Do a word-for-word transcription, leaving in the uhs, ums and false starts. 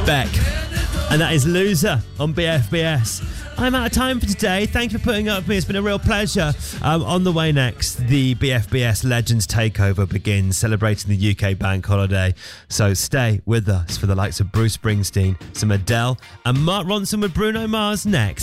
Beck. And that is Loser on B F B S. I'm out of time for today. Thank you for putting up with me. It's been a real pleasure. Um, on the way next, the B F B S Legends Takeover begins, celebrating the U K bank holiday. So stay with us for the likes of Bruce Springsteen, some Adele, and Mark Ronson with Bruno Mars next.